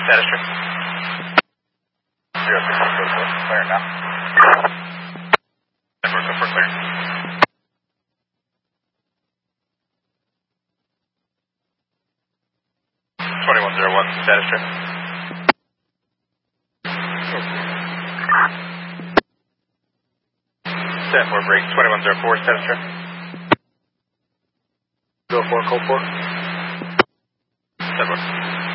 Status check. 0614, clear now. Network for clear. 2101, status check. Set for break, 2104, status check. Go for, code for. Set for.